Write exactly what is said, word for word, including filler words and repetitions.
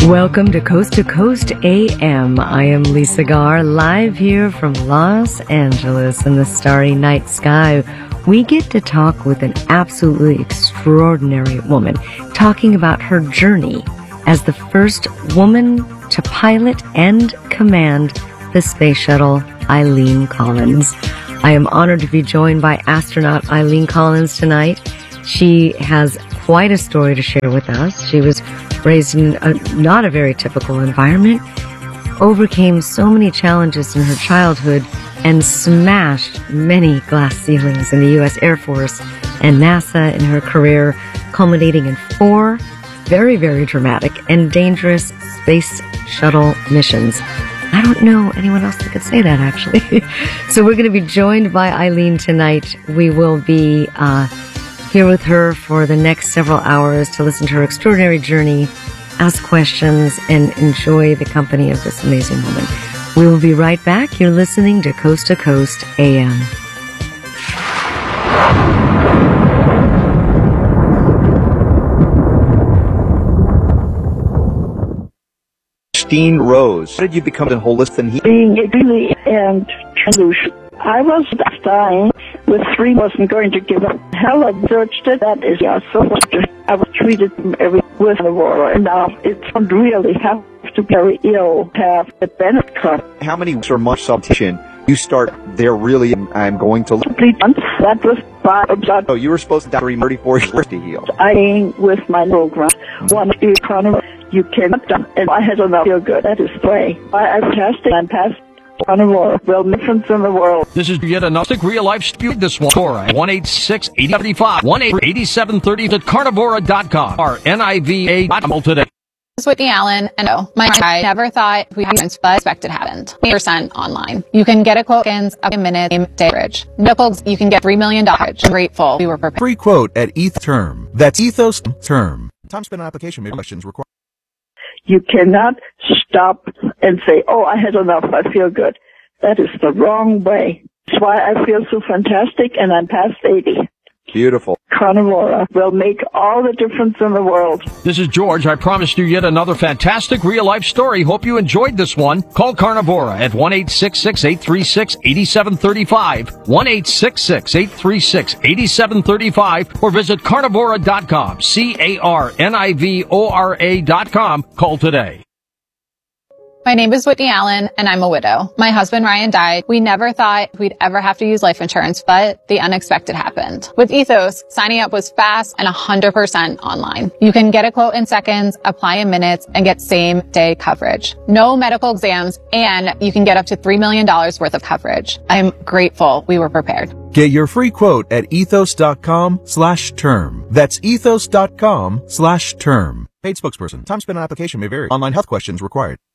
Welcome to Coast to Coast A M. I am Lisa Garr, live here from Los Angeles in the starry night sky. We get to talk with an absolutely extraordinary woman, talking about her journey as the first woman to pilot and command the space shuttle, Eileen Collins. I am honored to be joined by astronaut Eileen Collins tonight. She has quite a story to share with us. She was raised in a, not a very typical environment, overcame so many challenges in her childhood, and smashed many glass ceilings in the U S Air Force and NASA in her career, culminating in four very, very dramatic and dangerous space shuttle missions. I don't know anyone else that could say that, actually. So we're going to be joined by Eileen tonight. We will be uh, here with her for the next several hours to listen to her extraordinary journey, ask questions, and enjoy the company of this amazing woman. We will be right back. You're listening to Coast to Coast A M. Christine Rose. How did you become a holistic? Being really and translucent. I was dying with three, wasn't going to give up. Hell, I searched it. That is, yeah, so I was treated every with the war, and now it's really have to be very ill to have the benefit cut. How many weeks or months of teaching you start there really? I'm going to complete months. That was five. Oh, you were supposed to die for thirty-four years to heal. I with my program. One economy. You cannot done, and I had enough feel good. That is the way. I, I passed it and passed Carnivora. Well, difference in the world. This is yet another real life spew. This one. Cora, one eight six, eight seven five, one eight seven three zero at carnivora dot com or N I V A dot com today. This is Whitney Allen, and no, my I never thought we had but expected happened. eight percent online. You can get a quote in a minute, same day average. No quotes, you can get three million dollars. I'm grateful we were prepared. Free quote at E T H term. That's Ethos term. Time spent on application, maybe questions required. You cannot stop and say, oh, I had enough, I feel good. That is the wrong way. That's why I feel so fantastic, and I'm past eighty. Beautiful. Carnivora will make all the difference in the world. This is George. I promised you yet another fantastic real-life story. Hope you enjoyed this one. Call Carnivora at one eight six six, eight three six, eight seven three five, one eight six six, eight three six, eight seven three five, or visit carnivora dot com, C A R N I V O R A dot com. Call today. My name is Whitney Allen, and I'm a widow. My husband, Ryan, died. We never thought we'd ever have to use life insurance, but the unexpected happened. With Ethos, signing up was fast and one hundred percent online. You can get a quote in seconds, apply in minutes, and get same-day coverage. No medical exams, and you can get up to three million dollars worth of coverage. I'm grateful we were prepared. Get your free quote at ethos dot com slash term. That's ethos dot com slash term. Paid spokesperson. Time spent on application may vary. Online health questions required.